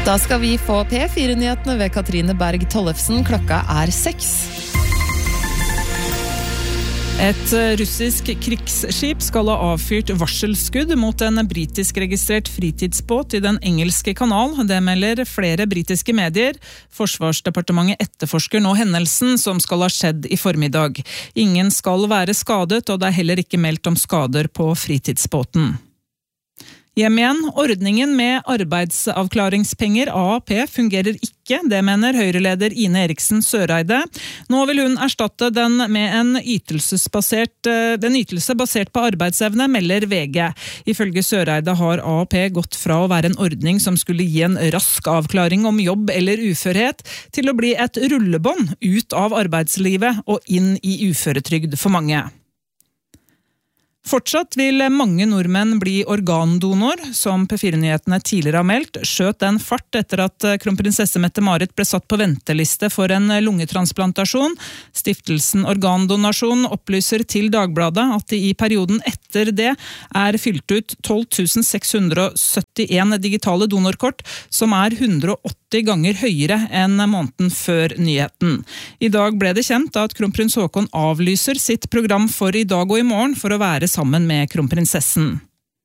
Da skal vi få P4-nyhetene ved Katrine Berg Tollefsen. Klokka 6. Et russisk krigsskip skal ha avfyrt varselskudd mot en britisk registrert fritidsbåt i den engelske kanal. Det melder flere britiske medier. Forsvarsdepartementet etterforsker nå hendelsen som skal ha skjedd i formiddag. Ingen skal være skadet, og det er heller ikke meldt om skader på fritidsbåten. Hjem igjen, ordningen med arbeidsavklaringspenger AAP fungerer ikke, det mener Høyre-leder Ine Eriksen Søreide. Nå vil hun erstatte den med en ytelse basert på arbeidsevne, melder VG. Ifølge Søreide har AAP gått fra å være en ordning som skulle gi en rask avklaring om jobb eller uførhet, til å bli et rullebånd ut av arbeidslivet og inn i uføretrygd for mange. Fortsatt vil mange nordmenn bli organdonor, som P4-nyhetene tidligere har meldt. Skjøt den fart etter at kronprinsesse Mette-Marit ble satt på venteliste for en lungetransplantasjon. Stiftelsen Organdonasjon opplyser til Dagbladet at det i perioden etter det er fylt ut 12 671 digitale donorkort, som er 180 ganger høyere enn måneden før nyheten. I dag ble det kjent at kronprins Haakon avlyser sitt program for i dag og i morgen for å være sammen med kronprinsessen.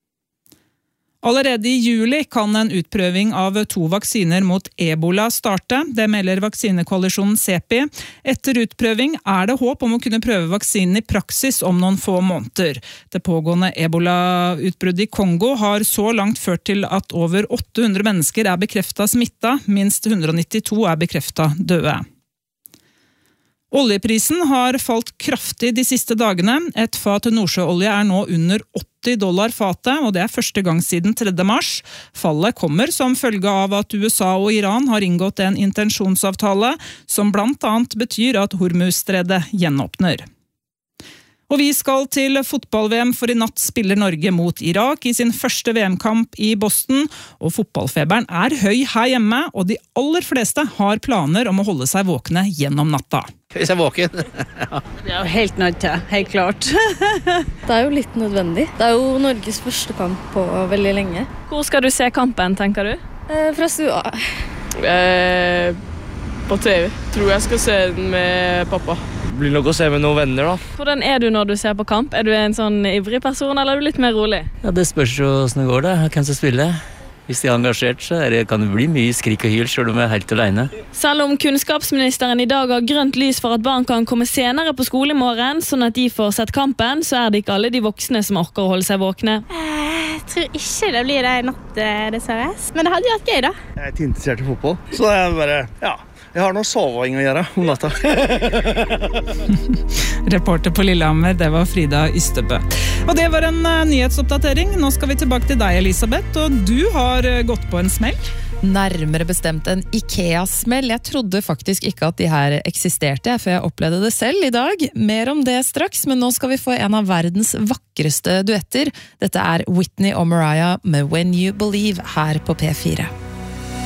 Allerede i juli kan en utprøving av 2 vaksiner mot Ebola starte. Det melder vaksinekoalisjonen CEPI. Etter utprøving er det håp om å kunne prøve vaksinen i praksis om noen få måneder. Det pågående Ebola-utbruddet i Kongo har så langt ført til at over 800 mennesker er bekreftet smittet, minst 192 er bekreftet døde. Oljeprisen har falt kraftig de siste dagene. Et fat nordsjøolje er nå under $80 fatet, og det er første gang siden 3. mars. Fallet kommer som følge av at USA og Iran har inngått en intensjonsavtale, som blant annet betyr at Hormuzstredet gjenåpner. Og vi skal til fotball-VM, for i natt spiller Norge mot Irak i sin første VM-kamp i Boston, og fotballfeberen er høy her hjemme, og de aller fleste har planer om å holde seg våkne gjennom natta. Hvis jeg er våken. Det er jo helt nødt til, helt klart. Det er jo litt nødvendig. Det er jo Norges første kamp på veldig lenge. Hvor skal du se kampen, tenker du? Fra stua. På TV. Tror jeg skal se den med pappa. Det blir nok å se med noen venner da. Hvordan er du når du ser på kamp? Er du en sånn ivrig person, eller er du litt mer rolig? Ja, det spørs jo hvordan det går da, hvem som spiller. Hvis de er engasjert, så kan det bli mye skrik og hyl, selv om jeg er helt alene. Selv om kunnskapsministeren i dag har grønt lys for at barn kan komme senere på skole i morgen, sånn at de får sett kampen, så er det ikke alle de voksne som orker å holde seg våkne. Jeg tror ikke det blir det i natt, dessverre. Men det hadde jo vært gøy da. Jeg er ikke interessert i fotball, så det er bare, jeg har noe soving å gjøre om natta. Reporter på Lillehammer, det var Frida Ystebø. Og det var en nyhetsoppdatering. Nå skal vi tilbake til deg, Elisabeth, og du har gått på en smell. Nærmere bestemt en IKEA-smell. Jeg trodde faktisk ikke at de her eksisterte, for jeg opplevde det selv i dag. Mer om det straks, men nå skal vi få en av verdens vakreste duetter. Dette er Whitney og Mariah med When You Believe her på P4.